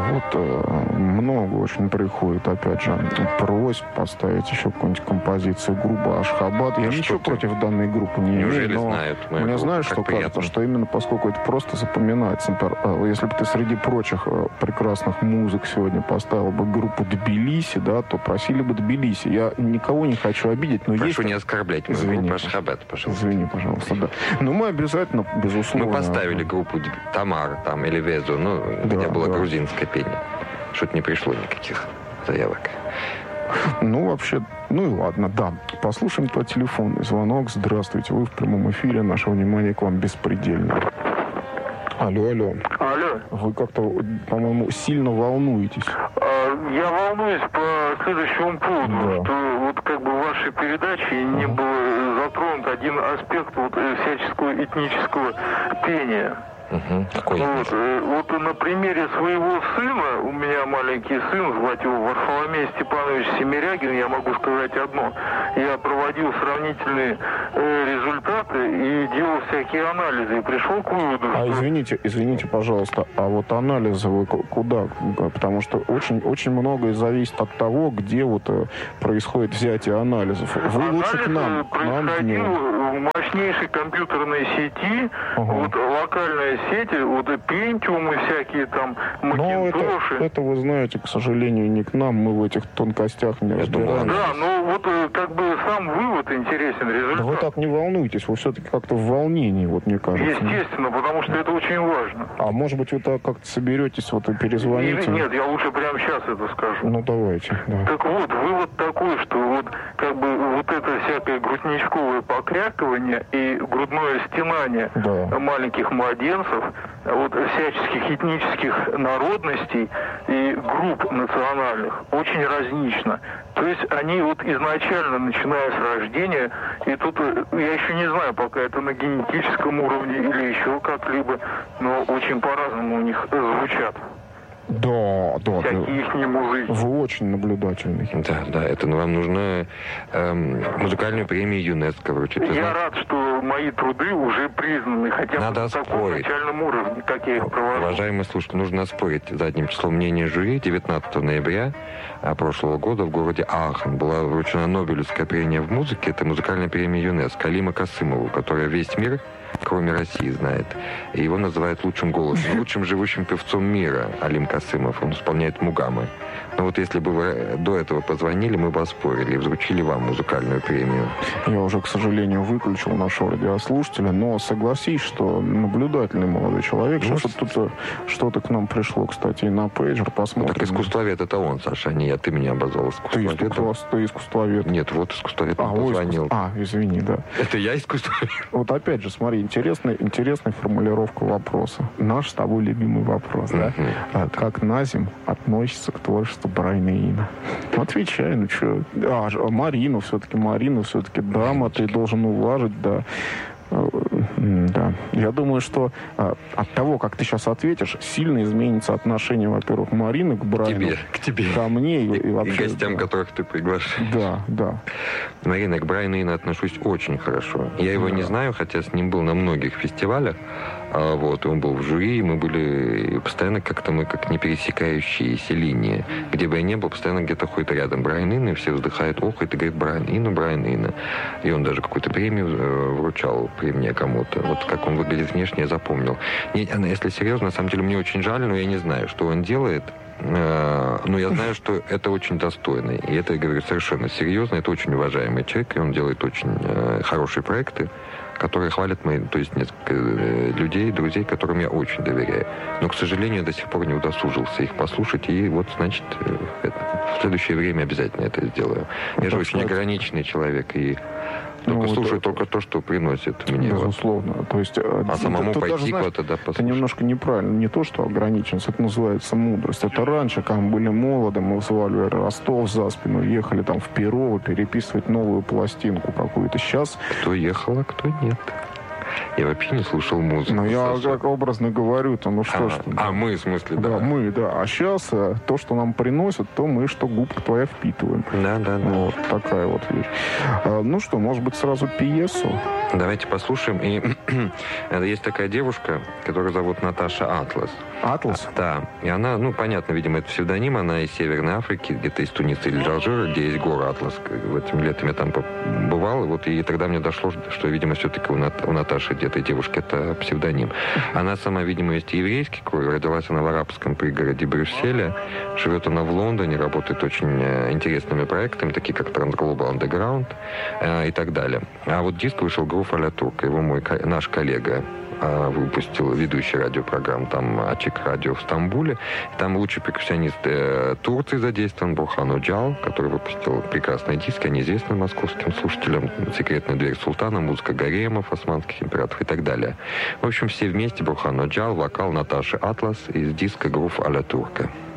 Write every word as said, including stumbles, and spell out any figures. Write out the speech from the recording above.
вот э, много очень приходит, опять же, просьб поставить еще какую-нибудь композицию группы Ашхабад. Я ну, ничего ты? против данной группы не Неужели имею, но знают мне группу? знаешь, что приятно. кажется, что именно поскольку это просто запоминается. Например, если бы ты среди прочих э, прекрасных музык сегодня поставил бы группу Тбилиси, да, то просили бы Тбилиси. Я никого не хочу обидеть, но Прошу есть... не оскорблять мою Извини, группу Ашхабад, пожалуйста. Извини, пожалуйста, да. Но мы обязательно, безусловно... Мы поставили группу Тамар там, или Везу, ну, Да, где было да. грузинское пение. Что-то не пришло никаких заявок. Ну, вообще, ну и ладно, да. Послушаем по телефону. Звонок. Здравствуйте, вы в прямом эфире. Наше внимание к вам беспредельно. Алло, алло. Алло. Вы как-то, по-моему, сильно волнуетесь. А, я волнуюсь по следующему поводу, Да. что вот как бы в вашей передаче не был затронут один аспект вот э, всяческого этнического пения. Угу. Какой? Вот, э, вот на примере своего сына, у меня маленький сын, звать его Варфоломей Степанович Семирягин, я могу сказать одно. Я проводил сравнительные э, результаты и делал всякие анализы, и пришел к выводу, А что... извините, извините, пожалуйста, а вот анализы вы ку- куда? Потому что очень, очень многое зависит от того, где вот э, происходит взятие анализов. Вы лучше к нам, к нам происходил днем. в мощнейшей компьютерной сети, Ага. вот локальная сеть, вот пентиумы всякие там, Но это, макинтоши. это, вы знаете, к сожалению, не к нам, мы в этих тонкостях не Я думал, разбираемся. Да, ну вот э, как бы сам вывод интересен, результат. Да вы так не волнуйтесь, вы все-таки как-то в волнении, вот мне кажется. Естественно, потому что это очень важно. А может быть, вы так как-то соберетесь, вот и перезвоните? Или нет, я лучше прямо сейчас это скажу. Ну, давайте, да. Так вот, вывод такой, что вот как бы вот это всякое грудничковое покрякивание и грудное стенание Да. маленьких младенцев, вот всяческих этнических народностей и групп национальных очень разнично. То есть они вот изначально, начиная с рождения, и тут э, я еще не знаю, пока это на генетическом уровне или еще как-либо, но очень по-разному у них звучат. Да, да. Всякие их музыки. Вы очень наблюдательный. Да, да, это ну, вам нужно эм, музыкальную премию ЮНЕСКО вручить. Вы Я знаете? рад, что мои труды уже признаны, хотя Надо бы на таком оспорить. начальном уровне, как я их провожу. Уважаемые слушатели, нужно оспорить задним числом мнение жюри. девятнадцатого ноября прошлого года в городе Ааchen была вручена Нобелевская премия в музыке. Это музыкальная премия ЮНЕСКО Алима Касымову, которая весь мир, кроме России, знает. И его называют лучшим голосом, лучшим живущим певцом мира Алим Касымов. Он исполняет мугамы. Но вот если бы вы до этого позвонили, мы бы оспорили и вручили вам музыкальную премию. Я уже, к сожалению, выключил нашего радиослушателя, но согласись, что наблюдательный молодой человек. Ну, Сейчас вот тут что-то к нам пришло, кстати, и на пейджер. Ну, Посмотрим. так искусствовед это он, Саша, а не я. Ты меня обозвал Ты, искусствоведом. искусство, ты искусствовед. Нет, вот искусствовед А, ой, позвонил. искус- а, извини, да. Это я искусствовед? Вот опять же, смотри, интересная, интересная формулировка вопроса. Наш с тобой любимый вопрос, да? Мгм. А, как Назим относится к творчеству Брайана Ина? Ну, отвечай, ну что? А, ж- Марину все-таки, Марину все-таки дама, ты должен уважить, да. Э, м, Да. Я думаю, что а, от того, как ты сейчас ответишь, сильно изменится отношение, во-первых, Марины к Брайану, Тебе, к тебе. ко мне и, И, и и вообще... гостям, да. которых ты приглашаешь. Да, да. Марина, к Брайану Ино отношусь очень хорошо. Я его не знаю, хотя с ним был на многих фестивалях. А, вот, он был в жюри, мы были постоянно как-то, мы как не пересекающиеся линии. Где бы я ни был, постоянно где-то ходит рядом Брайан Ино, и все вздыхают, ох, это говорит Брайан Ино, Брайан Ино. И он даже какую-то премию э, вручал при мне кому-то. Вот как он выглядит внешне, я запомнил. Не, если серьезно, на самом деле, мне очень жаль, но я не знаю, что он делает. Э, Но я знаю, что это очень достойный. И это, я говорю, совершенно серьезно. Это очень уважаемый человек, и он делает очень э, хорошие проекты, которые хвалят мои, то есть несколько э, людей, друзей, которым я очень доверяю. Но, к сожалению, я до сих пор не удосужился их послушать. И вот, значит, э, это, в следующее время обязательно это сделаю. Я Ну, же очень кстати, ограниченный человек, и только Ну, слушаю это- только то, что приносит мне. Вот. Безусловно. То есть, э, А тут- самому тут даже, пойти знаешь, куда-то, да, это послушать. немножко неправильно. Не то, что ограниченность, это называется мудрость. Это раньше, когда мы были молоды, мы взваливали Ростов за спину, ехали там в Перово переписывать новую пластинку какую-то. Сейчас, Кто ехал, а кто нет. Я вообще не слушал музыку. Ну, я как образно говорю-то, ну что а, ж. А мы, в смысле, да. Да, мы, да. А сейчас то, что нам приносят, то мы, что губка твоя, впитываем. Да, да, да. Вот такая вот вещь. А, ну что, может быть, сразу пьесу? Давайте послушаем. И есть такая девушка, которую зовут Наташа Атлас. Атлас? Да. И она, ну, понятно, видимо, это псевдоним. Она из Северной Африки, где-то из Туниса или Алжира, где есть гора Атлас. В этом летом я там побывал. И, вот, и тогда мне дошло, что, видимо, все-таки у, Нат, у Наташи, этой девушки, это псевдоним. Она сама, видимо, есть еврейский кровь. Родилась она в арабском пригороде Брюсселя. Живет она в Лондоне, работает очень интересными проектами, такие как Transglobal Underground э, и так далее. А вот диск вышел Грув а-ля Турка. Его мой, наш коллега выпустил, ведущий радиопрограмм там Ачик Радио в Стамбуле. Там лучший перкуссионист э, Турции задействован, Бурхан Оджал, который выпустил прекрасные диски, они известны московским слушателям. «Секретная дверь султана», музыка гаремов, османских императоров и так далее. В общем, все вместе Бурхан Оджал, вокал Наташи Атлас из диска Грув а-ля Турка.